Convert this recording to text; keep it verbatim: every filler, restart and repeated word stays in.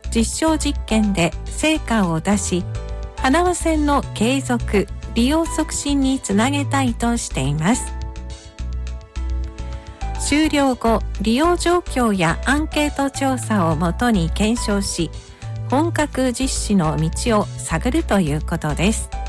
実証実験で成果を出し、花輪線の継続・利用促進につなげたいとしています。終了後、利用状況やアンケート調査をもとに検証し、本格実施の道を探るということです。